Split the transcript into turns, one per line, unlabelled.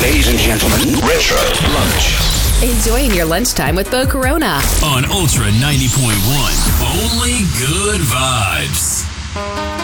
Ladies and gentlemen, Retro Lunch.
Enjoying your lunchtime with Bo Corona
on Ultra 90.1. Only good vibes.